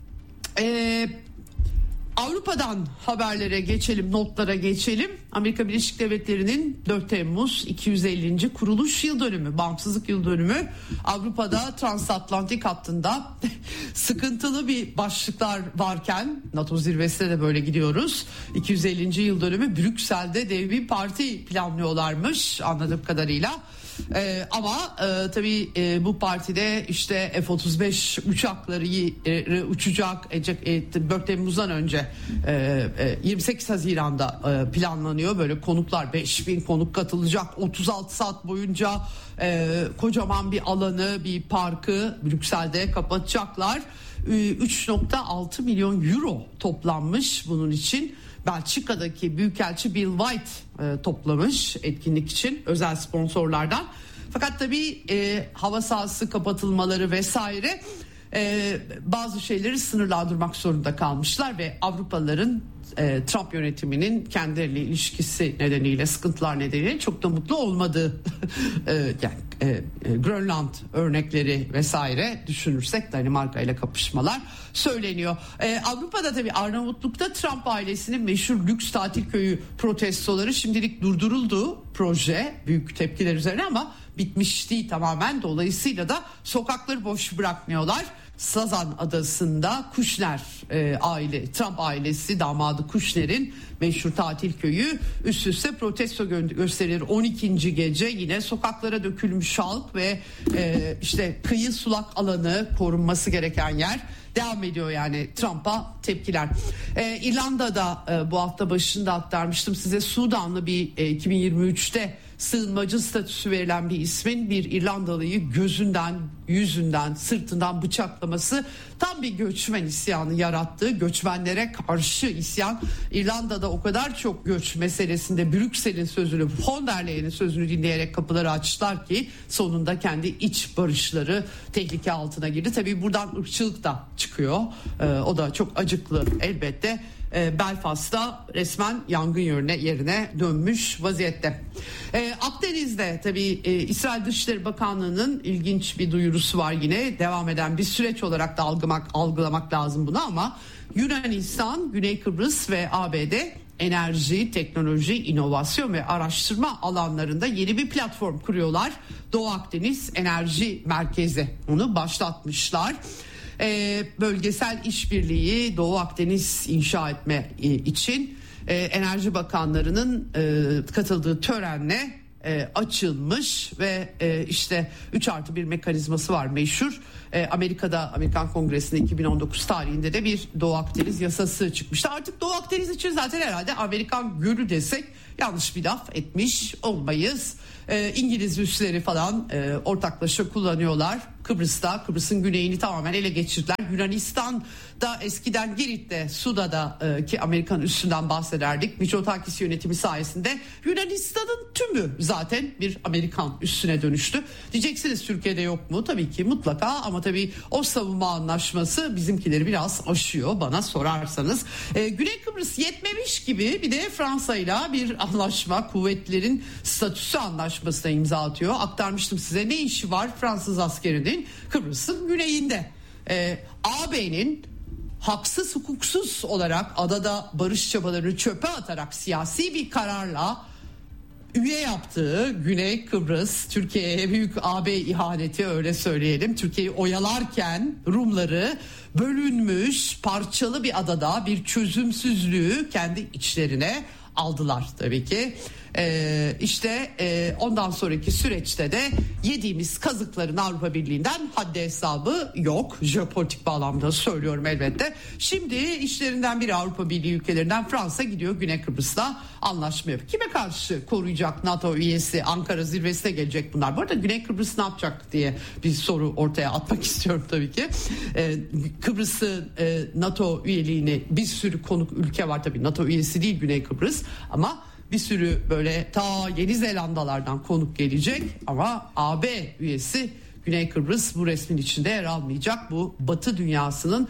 Avrupa'dan haberlere geçelim, notlara geçelim. Amerika Birleşik Devletleri'nin 4 Temmuz 250. kuruluş yıl dönümü, bağımsızlık yıl dönümü. Avrupa'da transatlantik hattında sıkıntılı bir başlıklar varken, NATO zirvesine de böyle gidiyoruz. 250. yıl dönümü, Brüksel'de dev bir parti planlıyorlarmış anladığım kadarıyla. Ama tabii bu partide işte F-35 uçakları uçacak 4 Temmuz'dan önce 28 Haziran'da planlanıyor. Böyle konuklar, 5000 konuk katılacak, 36 saat boyunca kocaman bir alanı, bir parkı Brüksel'de kapatacaklar. 3.6 milyon euro toplanmış bunun için. Belçika'daki Büyükelçi Bill White toplamış etkinlik için özel sponsorlardan. Fakat tabii hava sahası kapatılmaları vesaire bazı şeyleri sınırlandırmak zorunda kalmışlar ve Avrupalıların Trump yönetiminin kendileriyle ilişkisi nedeniyle, sıkıntılar nedeniyle çok da mutlu olmadığı Grönland örnekleri vesaire düşünürsek, Danimarka ile kapışmalar söyleniyor. Avrupa'da tabii Arnavutluk'ta Trump ailesinin meşhur lüks tatil köyü protestoları şimdilik durduruldu, proje büyük tepkiler üzerine, ama bitmiş değil tamamen. Dolayısıyla da sokakları boş bırakmıyorlar. Sazan Adası'nda Kushner Trump ailesi, damadı Kushner'in meşhur tatil köyü, üst üste protesto gösterileri. 12. gece yine sokaklara dökülmüş halk ve işte kıyı sulak alanı, korunması gereken yer, devam ediyor yani Trump'a tepkiler. İrlanda'da bu hafta başında aktarmıştım size, Sudanlı bir 2023'te sığınmacı statüsü verilen bir ismin bir İrlandalı'yı gözünden, yüzünden, sırtından bıçaklaması tam bir göçmen isyanı yarattı. Göçmenlere karşı isyan. İrlanda'da o kadar çok göç meselesinde Brüksel'in sözünü, von der Leyen'in sözünü dinleyerek kapıları açtılar ki sonunda kendi iç barışları tehlike altına girdi. Tabii buradan ırkçılık da çıkıyor. O da çok acıklı elbette. Belfast'ta resmen yangın yerine dönmüş vaziyette. Akdeniz'de tabii İsrail Dışişleri Bakanlığı'nın ilginç bir duyurusu var yine. Devam eden bir süreç olarak da algılamak lazım bunu ama Yunanistan, Güney Kıbrıs ve ABD enerji, teknoloji, inovasyon ve araştırma alanlarında yeni bir platform kuruyorlar. Doğu Akdeniz Enerji Merkezi, onu başlatmışlar. Bölgesel işbirliği Doğu Akdeniz inşa etme için Enerji Bakanlarının katıldığı törenle açılmış ve işte 3+1 mekanizması var meşhur. Amerikan Kongresi'nde 2019 tarihinde de bir Doğu Akdeniz yasası çıkmıştı. Artık Doğu Akdeniz için zaten herhalde Amerikan Gölü desek yanlış bir laf etmiş olmayız. İngiliz üsleri falan ortaklaşa kullanıyorlar. Kıbrıs'ın güneyini tamamen ele geçirdiler. Yunanistan'da eskiden Girit'te, Suda'da ki Amerikan üssünden bahsederdik. Mitsotakis yönetimi sayesinde Yunanistan'ın tümü zaten bir Amerikan üssüne dönüştü. Diyeceksiniz Türkiye'de yok mu? Tabii ki mutlaka ama tabii o savunma anlaşması bizimkileri biraz aşıyor bana sorarsanız. Güney Kıbrıs yetmemiş gibi bir de Fransa'yla bir anlaşma, kuvvetlerin statüsü anlaşmasına imza atıyor. Aktarmıştım size, ne işi var Fransız askerinin Kıbrıs'ın güneyinde. AB'nin haksız hukuksuz olarak adada barış çabalarını çöpe atarak siyasi bir kararla üye yaptığı Güney Kıbrıs, Türkiye'ye büyük AB ihaneti, öyle söyleyelim. Türkiye'yi oyalarken Rumları bölünmüş parçalı bir adada bir çözümsüzlüğü kendi içlerine aldılar tabii ki. Ondan sonraki süreçte de yediğimiz kazıkların Avrupa Birliği'nden haddi hesabı yok. Jeopolitik bağlamda söylüyorum elbette. Şimdi işlerinden biri Avrupa Birliği ülkelerinden Fransa gidiyor Güney Kıbrıs'la anlaşma yapıyor. Kime karşı koruyacak NATO üyesi? Ankara zirvesine gelecek bunlar. Bu arada Güney Kıbrıs ne yapacak diye bir soru ortaya atmak istiyorum tabii ki. Kıbrıs'ın NATO üyeliğini, bir sürü konuk ülke var tabii. NATO üyesi değil Güney Kıbrıs ama bir sürü böyle ta Yeni Zelandalardan konuk gelecek ama AB üyesi Güney Kıbrıs bu resmin içinde yer almayacak. Bu Batı dünyasının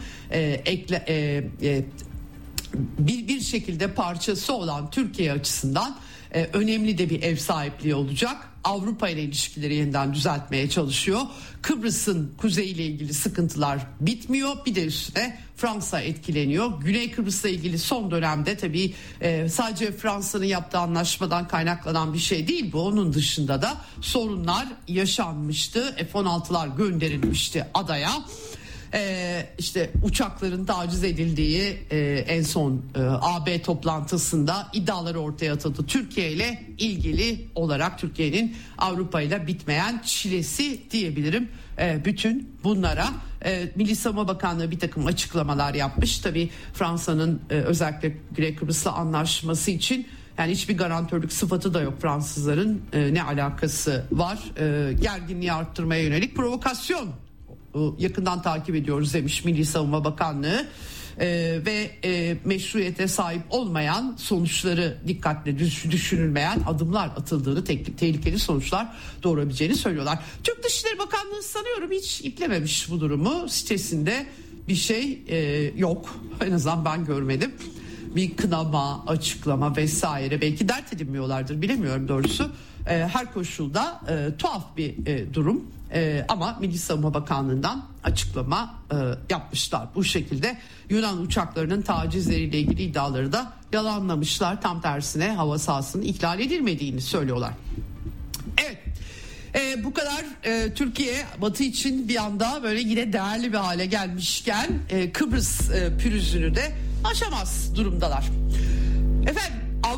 bir şekilde parçası olan Türkiye açısından önemli de bir ev sahipliği olacak. Avrupa ile ilişkileri yeniden düzeltmeye çalışıyor. Kıbrıs'ın kuzeyiyle ilgili sıkıntılar bitmiyor. Bir de üstüne Fransa etkileniyor. Güney Kıbrıs'la ilgili son dönemde tabii sadece Fransa'nın yaptığı anlaşmadan kaynaklanan bir şey değil bu. Onun dışında da sorunlar yaşanmıştı. F-16'lar gönderilmişti adaya. İşte uçakların taciz edildiği en son AB toplantısında iddiaları ortaya atıldı. Türkiye ile ilgili olarak Türkiye'nin Avrupa ile bitmeyen çilesi diyebilirim. Bütün bunlara Milli Savunma Bakanlığı bir takım açıklamalar yapmış. Tabii Fransa'nın özellikle Güney Kıbrıs'la anlaşması için yani hiçbir garantörlük sıfatı da yok Fransızların. Ne alakası var? Gerginliği arttırmaya yönelik provokasyon yakından takip ediyoruz demiş Milli Savunma Bakanlığı. Ve meşruiyete sahip olmayan, sonuçları dikkatle düşünülmeyen adımlar atıldığını, tehlikeli sonuçlar doğurabileceğini söylüyorlar. Türk Dışişleri Bakanlığı sanıyorum hiç iplememiş bu durumu. Sitesinde bir şey yok. En azından ben görmedim. Bir kınama, açıklama vesaire, belki dert edinmiyorlardır, bilemiyorum doğrusu. Her koşulda tuhaf bir durum. Ama Milli Savunma Bakanlığı'ndan açıklama yapmışlar. Bu şekilde Yunan uçaklarının tacizleriyle ilgili iddiaları da yalanlamışlar. Tam tersine hava sahasının ihlal edilmediğini söylüyorlar. Evet. Bu kadar Türkiye Batı için bir anda böyle yine değerli bir hale gelmişken Kıbrıs pürüzünü de aşamaz durumdalar. Efendim,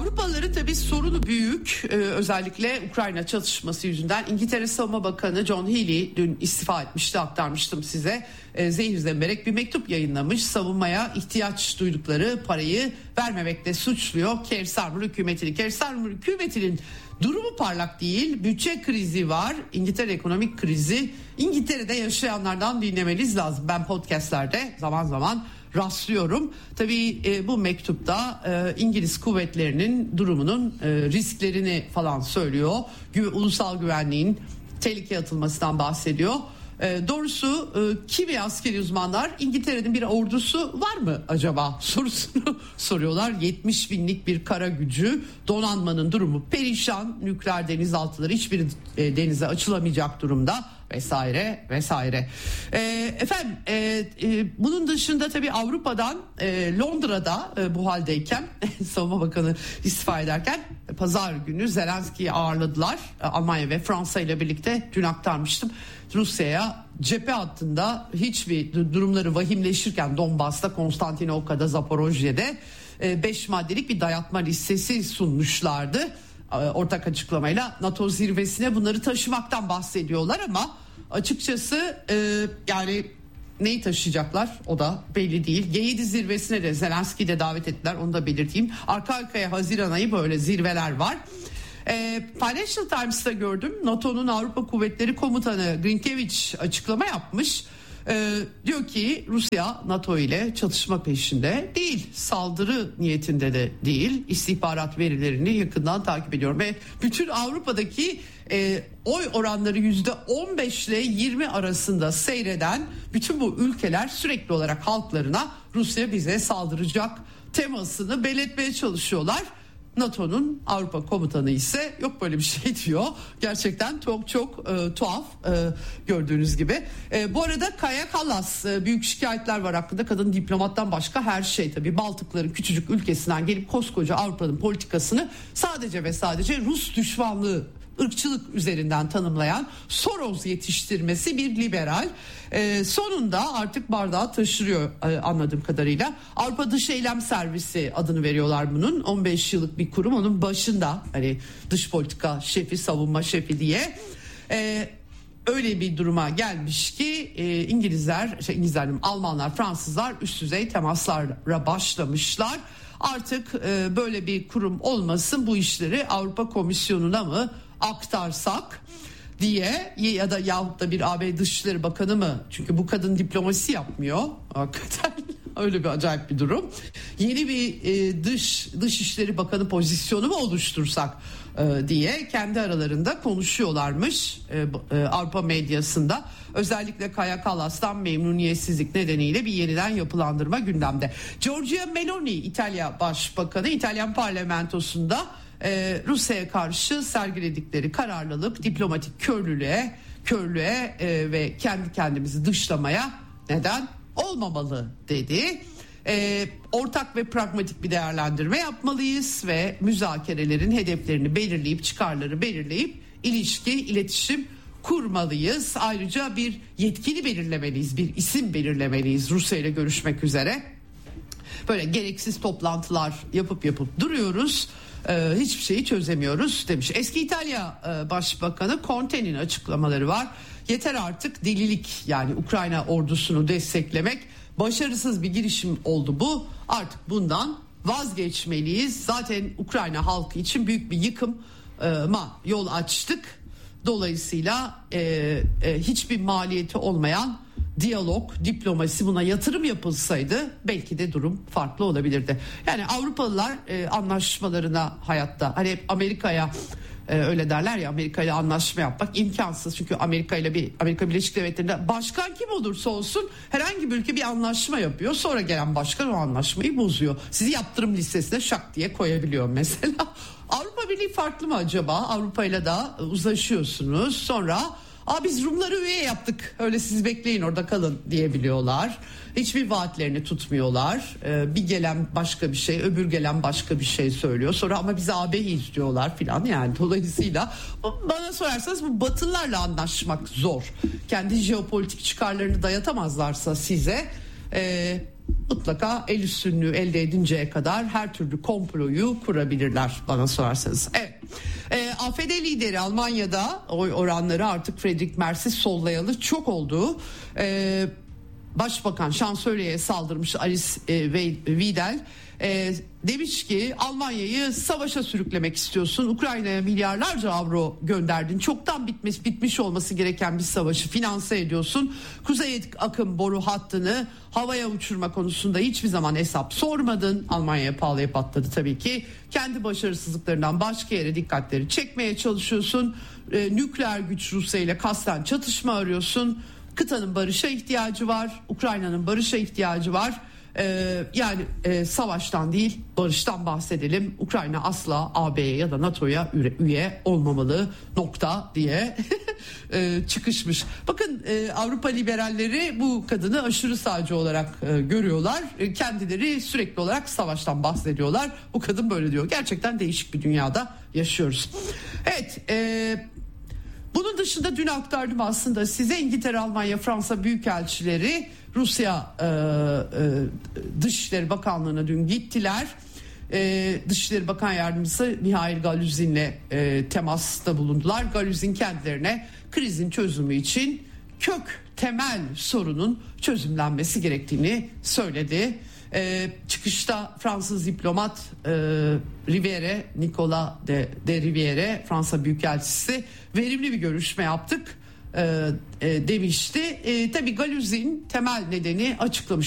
Avrupalıların tabii sorunu büyük. Özellikle Ukrayna çatışması yüzünden. İngiltere Savunma Bakanı John Healey dün istifa etmişti, aktarmıştım size. Zehir zemberek bir mektup yayınlamış. Savunmaya ihtiyaç duydukları parayı vermemekle suçluyor Keir Starmer hükümetini. Keir Starmer hükümetinin durumu parlak değil. Bütçe krizi var. İngiltere ekonomik krizi. İngiltere'de yaşayanlardan dinlemeniz lazım. Ben podcastlerde zaman zaman rastlıyorum. Tabii bu mektupta İngiliz kuvvetlerinin durumunun risklerini falan söylüyor. Ulusal güvenliğin tehlikeye atılmasından bahsediyor. Doğrusu kimi askeri uzmanlar İngiltere'nin bir ordusu var mı acaba sorusunu soruyorlar. 70 binlik bir kara gücü, donanmanın durumu perişan, nükleer denizaltıları hiçbir denize açılamayacak durumda vesaire vesaire. Efendim bunun dışında tabii Avrupa'dan Londra'da bu haldeyken Savunma Bakanı istifa ederken pazar günü Zelenski'yi ağırladılar. Almanya ve Fransa ile birlikte dün aktarmıştım. Rusya'ya cephe hattında hiçbir durumları vahimleşirken Donbas'ta, Konstantinoka'da, Zaporojye'de 5 maddelik bir dayatma listesi sunmuşlardı. Ortak açıklamayla NATO zirvesine bunları taşımaktan bahsediyorlar ama açıkçası yani neyi taşıyacaklar o da belli değil. G7 zirvesine de Zelenski'yi de davet ettiler, onu da belirteyim. Arka arkaya Haziran ayı böyle zirveler var. Financial Times'ta gördüm. NATO'nun Avrupa Kuvvetleri Komutanı Grinkeviç açıklama yapmış. Diyor ki Rusya NATO ile çatışma peşinde değil, saldırı niyetinde de değil. İstihbarat verilerini yakından takip ediyorum ve bütün Avrupa'daki oy oranları %15 ile 20 arasında seyreden bütün bu ülkeler sürekli olarak halklarına Rusya bize saldıracak temasını belirtmeye çalışıyorlar. NATO'nun Avrupa komutanı ise yok böyle bir şey diyor. Gerçekten çok tuhaf gördüğünüz gibi. Bu arada Kaja Kallas büyük şikayetler var hakkında. Kadın diplomattan başka her şey tabii. Baltıkların küçücük ülkesinden gelip koskoca Avrupa'nın politikasını sadece ve sadece Rus düşmanlığı, ırkçılık üzerinden tanımlayan Soros yetiştirmesi bir liberal. Sonunda artık bardağı taşırıyor anladığım kadarıyla. Avrupa Dış Eylem Servisi adını veriyorlar bunun. 15 yıllık bir kurum, onun başında hani dış politika şefi, savunma şefi diye. Öyle bir duruma gelmiş ki Almanlar, Fransızlar üst düzey temaslara başlamışlar. Artık böyle bir kurum olmasın, bu işleri Avrupa Komisyonu'na mı aktarsak diye, ya da yahut da bir AB Dışişleri Bakanı mı, çünkü bu kadın diplomasi yapmıyor hakikaten. Öyle bir acayip bir durum. Yeni bir Dışişleri Bakanı pozisyonu mu oluştursak diye kendi aralarında konuşuyorlarmış Avrupa medyasında. Özellikle Kaja Kallas'tan memnuniyetsizlik nedeniyle bir yeniden yapılandırma gündemde. Giorgia Meloni, İtalya Başbakanı, İtalyan parlamentosunda Rusya'ya karşı sergiledikleri kararlılık, diplomatik körlüğe ve kendi kendimizi dışlamaya neden olmamalı dedi. Ortak ve pragmatik bir değerlendirme yapmalıyız ve müzakerelerin hedeflerini belirleyip, çıkarları belirleyip iletişim kurmalıyız. Ayrıca bir yetkili belirlemeliyiz, bir isim belirlemeliyiz Rusya ile görüşmek üzere. Böyle gereksiz toplantılar yapıp duruyoruz. Hiçbir şeyi çözemiyoruz demiş. Eski İtalya Başbakanı Conte'nin açıklamaları var. Yeter artık delilik, yani Ukrayna ordusunu desteklemek başarısız bir girişim oldu bu. Artık bundan vazgeçmeliyiz. Zaten Ukrayna halkı için büyük bir yıkıma yol açtık. Dolayısıyla hiçbir maliyeti olmayan diyalog, diplomasi, buna yatırım yapılsaydı belki de durum farklı olabilirdi. Yani Avrupalılar anlaşmalarına hayatta, hani hep Amerika'ya öyle derler ya, Amerika ile anlaşma yapmak imkansız. Çünkü Amerika Birleşik Devletleri'nde başkan kim olursa olsun herhangi bir ülke bir anlaşma yapıyor. Sonra gelen başkan o anlaşmayı bozuyor. Sizi yaptırım listesine şak diye koyabiliyor mesela. Avrupa Birliği farklı mı acaba? Avrupa ile daha uzlaşıyorsunuz. Sonra biz Rumları üye yaptık, öyle siz bekleyin orada kalın diyebiliyorlar. Hiçbir vaatlerini tutmuyorlar. Bir gelen başka bir şey, öbür gelen başka bir şey söylüyor. Sonra ama bizi AB'yi diyorlar filan. Yani dolayısıyla bana sorarsanız bu Batılılarla anlaşmak zor. Kendi jeopolitik çıkarlarını dayatamazlarsa size mutlaka el üstünlüğü elde edinceye kadar her türlü komployu kurabilirler bana sorarsanız. Evet. AfD lideri Almanya'da oy oranları artık Friedrich Merz'i sollayalı çok oldu. Başbakan şansölyeye saldırmış Alice Weidel. Demiş ki Almanya'yı savaşa sürüklemek istiyorsun. Ukrayna'ya milyarlarca avro gönderdin. Çoktan bitmiş olması gereken bir savaşı finanse ediyorsun. Kuzey akım boru hattını havaya uçurma konusunda hiçbir zaman hesap sormadın. Almanya'ya pahalıya patladı tabii ki. Kendi başarısızlıklarından başka yere dikkatleri çekmeye çalışıyorsun. Nükleer güç Rusya ile kasten çatışma arıyorsun. Kıtanın barışa ihtiyacı var. Ukrayna'nın barışa ihtiyacı var. Yani savaştan değil barıştan bahsedelim. Ukrayna asla AB'ye ya da NATO'ya üye olmamalı nokta diye çıkışmış. Bakın Avrupa liberalleri bu kadını aşırı sağcı olarak görüyorlar. Kendileri sürekli olarak savaştan bahsediyorlar. Bu kadın böyle diyor. Gerçekten değişik bir dünyada yaşıyoruz. Evet. Bunun dışında dün aktardım aslında size İngiltere, Almanya, Fransa büyükelçileri Rusya Dışişleri Bakanlığı'na dün gittiler. Dışişleri Bakan Yardımcısı Mihail Galuzin'le temasta bulundular. Galuzin kendilerine krizin çözümü için temel sorunun çözümlenmesi gerektiğini söyledi. Çıkışta Fransız diplomat Nicolas de Rivière, Fransa Büyükelçisi verimli bir görüşme yaptık demişti. Tabii Galuzin temel nedeni açıklamış.